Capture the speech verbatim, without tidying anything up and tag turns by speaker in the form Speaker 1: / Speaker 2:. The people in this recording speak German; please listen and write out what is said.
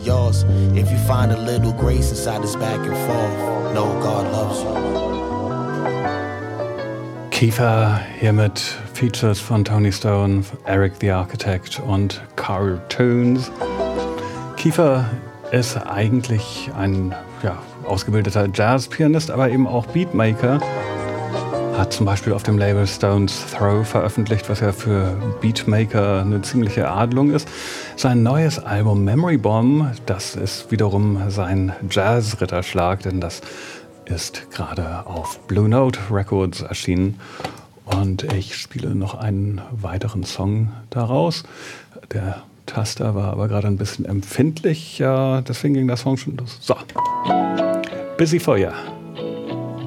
Speaker 1: yours. If you find a little grace inside this back and forth, know God loves you.
Speaker 2: Kiefer hier mit Features von Tony Stone, Eric the Architect und Carl Tunes. Kiefer ist eigentlich ein ja, ausgebildeter Jazzpianist, aber eben auch Beatmaker. Hat zum Beispiel auf dem Label Stone's Throw veröffentlicht, was ja für Beatmaker eine ziemliche Adelung ist. Sein neues Album Memory Bomb, das ist wiederum sein Jazz-Ritterschlag, denn das ist gerade auf Blue Note Records erschienen. Und ich spiele noch einen weiteren Song daraus. Der Taster war aber gerade ein bisschen empfindlich, ja, deswegen ging der Song schon los. So, Busy for Ya.